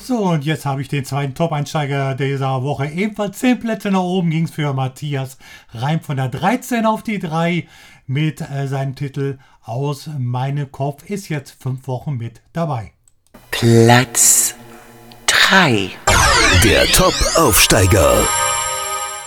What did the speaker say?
So, und jetzt habe ich den zweiten Top-Einsteiger dieser Woche. Ebenfalls 10 Plätze nach oben ging es für Matthias Reim von der 13 auf die 3 mit seinem Titel Aus meinem Kopf. Ist jetzt 5 Wochen mit dabei. Platz 3. Der Top-Aufsteiger.